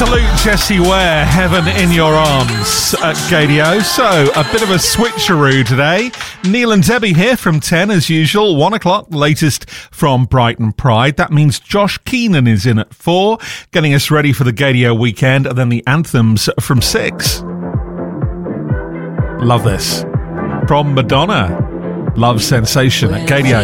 Salute Jessie Ware, Heaven in Your Arms at Gadio. So, a bit of a switcheroo today. Neil and Debbie here from 10 as usual. 1 o'clock, latest from Brighton Pride. That means Josh Keenan is in at 4, getting us ready for the Gadio weekend, and then the anthems from 6. Love this. From Madonna, Love Sensation at Gadio.